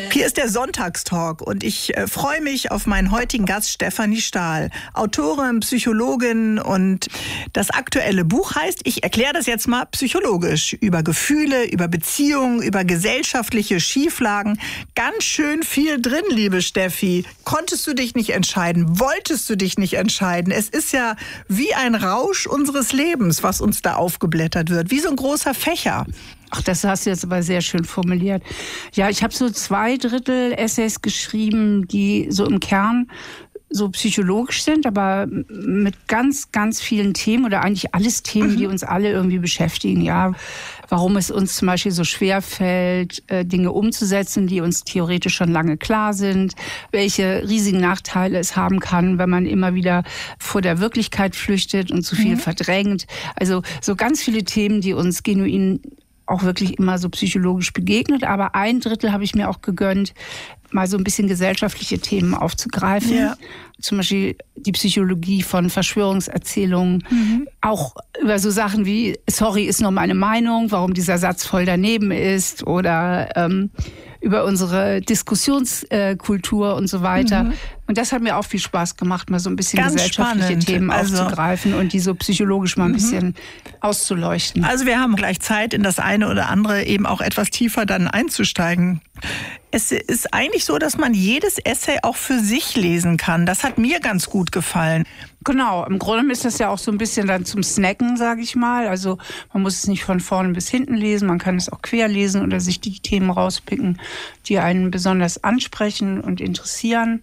Hier ist der Sonntagstalk und ich freue mich auf meinen heutigen Gast Stefanie Stahl, Autorin, Psychologin, und das aktuelle Buch heißt, ich erkläre das jetzt mal psychologisch, über Gefühle, über Beziehungen, über gesellschaftliche Schieflagen. Ganz schön viel drin, liebe Steffi. Konntest du dich nicht entscheiden? Wolltest du dich nicht entscheiden? Es ist ja wie ein Rausch unseres Lebens, was uns da aufgeblättert wird, wie so ein großer Fächer. Ach, das hast du jetzt aber sehr schön formuliert. Ja, ich habe so 2/3 Essays geschrieben, die so im Kern so psychologisch sind, aber mit ganz, ganz vielen Themen oder eigentlich alles Themen, die uns alle irgendwie beschäftigen. Ja, warum es uns zum Beispiel so schwer fällt, Dinge umzusetzen, die uns theoretisch schon lange klar sind, welche riesigen Nachteile es haben kann, wenn man immer wieder vor der Wirklichkeit flüchtet und zu viel verdrängt. Also so ganz viele Themen, die uns genuin auch wirklich immer so psychologisch begegnet. Aber 1/3 habe ich mir auch gegönnt, mal so ein bisschen gesellschaftliche Themen aufzugreifen. Ja. Zum Beispiel die Psychologie von Verschwörungserzählungen. Auch über so Sachen wie, sorry, ist nur meine Meinung, warum dieser Satz voll daneben ist. Oder über unsere Diskussionskultur und so weiter. Und das hat mir auch viel Spaß gemacht, mal so ein bisschen ganz gesellschaftliche Themen aufzugreifen und die so psychologisch mal ein bisschen auszuleuchten. Also wir haben gleich Zeit, in das eine oder andere eben auch etwas tiefer dann einzusteigen. Es ist eigentlich so, dass man jedes Essay auch für sich lesen kann. Das hat mir ganz gut gefallen. Genau, im Grunde ist das ja auch so ein bisschen dann zum Snacken, sage ich mal. Also man muss es nicht von vorne bis hinten lesen, man kann es auch quer lesen oder sich die Themen rauspicken, die einen besonders ansprechen und interessieren.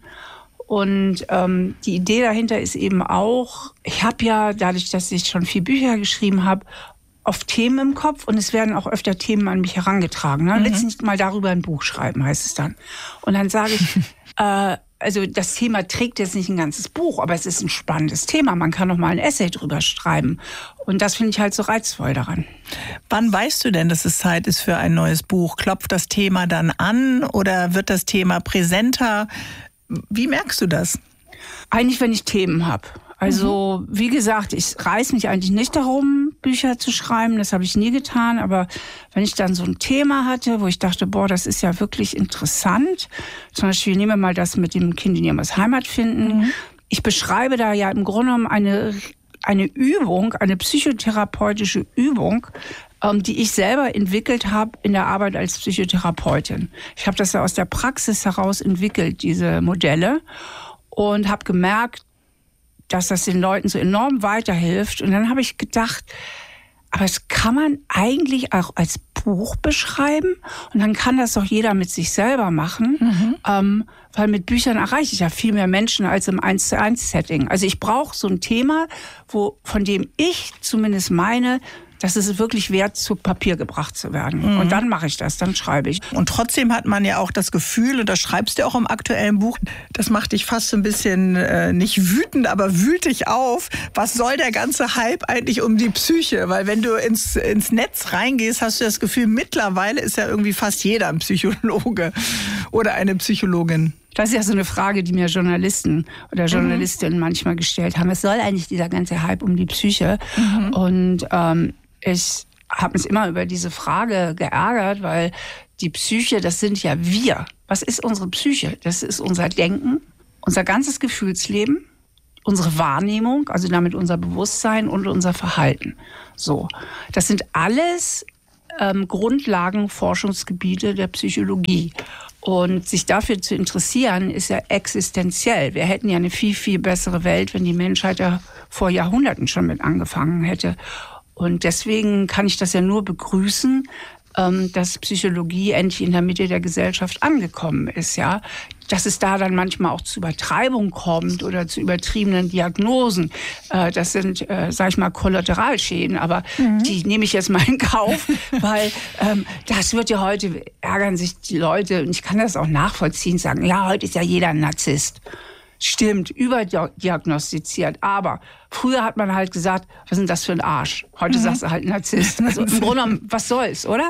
Und die Idee dahinter ist eben auch, ich habe ja, dadurch, dass ich schon 4 Bücher geschrieben habe, oft Themen im Kopf und es werden auch öfter Themen an mich herangetragen. Ne? Letztens mal darüber ein Buch schreiben, heißt es dann. Und dann sage ich, also das Thema trägt jetzt nicht ein ganzes Buch, aber es ist ein spannendes Thema. Man kann noch mal ein Essay drüber schreiben. Und das finde ich halt so reizvoll daran. Wann weißt du denn, dass es Zeit ist für ein neues Buch? Klopft das Thema dann an oder wird das Thema präsenter? Wie merkst du das? Eigentlich, wenn ich Themen habe. Also, wie gesagt, ich reiß mich eigentlich nicht darum, Bücher zu schreiben. Das habe ich nie getan. Aber wenn ich dann so ein Thema hatte, wo ich dachte, boah, das ist ja wirklich interessant. Zum Beispiel nehmen wir mal das mit dem Kind in ihres Heimat finden. Ich beschreibe da ja im Grunde genommen eine Übung, eine psychotherapeutische Übung, die ich selber entwickelt habe in der Arbeit als Psychotherapeutin. Ich habe das ja aus der Praxis heraus entwickelt, diese Modelle, und habe gemerkt, dass das den Leuten so enorm weiterhilft. Und dann habe ich gedacht, aber das kann man eigentlich auch als Buch beschreiben und dann kann das doch jeder mit sich selber machen, weil mit Büchern erreiche ich ja viel mehr Menschen als im 1:1-Setting. Also ich brauche so ein Thema, von dem ich zumindest meine, dass es wirklich wert, zu Papier gebracht zu werden. Und dann mache ich das, dann schreibe ich. Und trotzdem hat man ja auch das Gefühl, und das schreibst du auch im aktuellen Buch, das macht dich fast so ein bisschen, nicht wütend, aber wühlt dich auf. Was soll der ganze Hype eigentlich um die Psyche? Weil wenn du ins Netz reingehst, hast du das Gefühl, mittlerweile ist ja irgendwie fast jeder ein Psychologe oder eine Psychologin. Das ist ja so eine Frage, die mir Journalisten oder Journalistinnen manchmal gestellt haben. Was soll eigentlich dieser ganze Hype um die Psyche? Und ich habe mich immer über diese Frage geärgert, weil die Psyche, das sind ja wir. Was ist unsere Psyche? Das ist unser Denken, unser ganzes Gefühlsleben, unsere Wahrnehmung, also damit unser Bewusstsein und unser Verhalten. So, das sind alles Grundlagen, Forschungsgebiete der Psychologie. Und sich dafür zu interessieren, ist ja existenziell. Wir hätten ja eine viel, viel bessere Welt, wenn die Menschheit ja vor Jahrhunderten schon mit angefangen hätte. Und deswegen kann ich das ja nur begrüßen, dass Psychologie endlich in der Mitte der Gesellschaft angekommen ist, ja. Dass es da dann manchmal auch zu Übertreibung kommt oder zu übertriebenen Diagnosen. Das sind, sag ich mal, Kollateralschäden, aber die nehme ich jetzt mal in Kauf, weil das wird ja heute, ärgern sich die Leute, und ich kann das auch nachvollziehen, sagen, ja, heute ist ja jeder ein Narzisst. Stimmt, überdiagnostiziert. Aber früher hat man halt gesagt, was ist denn das für ein Arsch? Heute sagst du halt Narzisst. Also im Grunde genommen, was soll's, oder?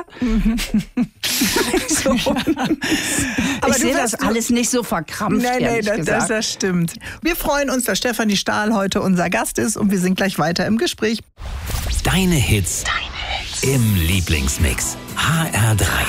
So. Aber ich sehe das alles nicht so verkrampft, ehrlich gesagt. Das stimmt. Wir freuen uns, dass Stefanie Stahl heute unser Gast ist und wir sind gleich weiter im Gespräch. Deine Hits im Lieblingsmix. HR3.